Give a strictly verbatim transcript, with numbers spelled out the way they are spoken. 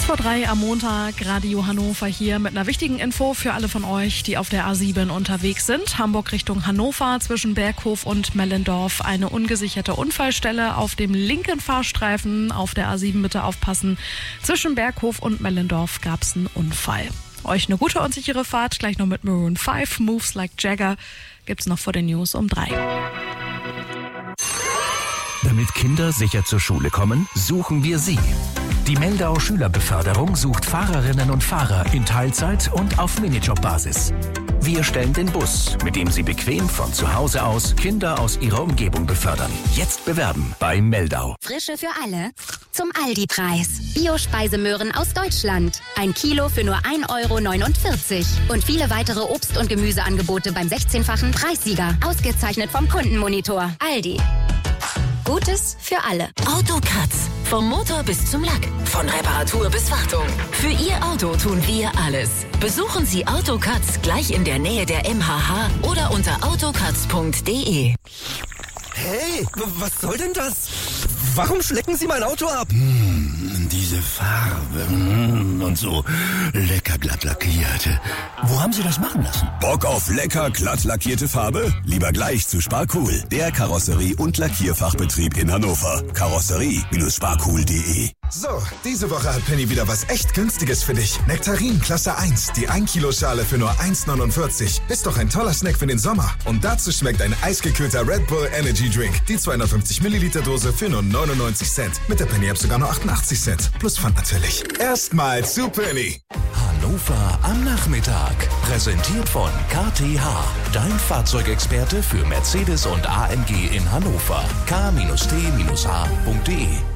vor drei am Montag, Radio Hannover hier mit einer wichtigen Info für alle von euch, die auf der A sieben unterwegs sind. Hamburg Richtung Hannover zwischen Berghof und Mellendorf. Eine ungesicherte Unfallstelle auf dem linken Fahrstreifen. Auf der A sieben bitte aufpassen. Zwischen Berghof und Mellendorf gab es einen Unfall. Euch eine gute und sichere Fahrt. Gleich noch mit Maroon fünf, Moves Like Jagger. Gibt's noch vor den News um drei. Damit Kinder sicher zur Schule kommen, suchen wir sie. Die Meldau Schülerbeförderung sucht Fahrerinnen und Fahrer in Teilzeit und auf Minijobbasis. Wir stellen den Bus, mit dem Sie bequem von zu Hause aus Kinder aus Ihrer Umgebung befördern. Jetzt bewerben bei Meldau. Frische für alle zum Aldi-Preis. Bio-Speisemöhren aus Deutschland. Ein Kilo für nur ein Euro neunundvierzig. Und viele weitere Obst- und Gemüseangebote beim sechzehnfachen Preissieger. Ausgezeichnet vom Kundenmonitor. Aldi. Gutes für alle. Autokratz. Vom Motor bis zum Lack. Von Reparatur bis Wartung. Für Ihr Auto tun wir alles. Besuchen Sie Autokratz gleich in der Nähe der M H H oder unter autokratz punkt de. Hey, was soll denn das? Warum schlecken Sie mein Auto ab? Hm, diese Farbe hm, und so lecker glatt lackiert. Wo haben Sie das machen lassen? Bock auf lecker glatt lackierte Farbe? Lieber gleich zu Sparcool, der Karosserie- und Lackierfachbetrieb in Hannover. Karosserie Sparcool punkt de. So, diese Woche hat Penny wieder was echt Günstiges für dich. Nektarin Klasse eins, die ein Kilo Schale für nur eins neunundvierzig. Ist doch ein toller Snack für den Sommer. Und dazu schmeckt ein eisgekühlter Red Bull Energy Drink. Die zweihundertfünfzig Milliliter Dose für nur neunundneunzig Cent. Mit der Penny App sogar nur achtundachtzig Cent. Plus Pfand natürlich. Erstmal zu Penny. Hannover am Nachmittag. Präsentiert von K T H. Dein Fahrzeugexperte für Mercedes und A M G in Hannover. K T H punkt de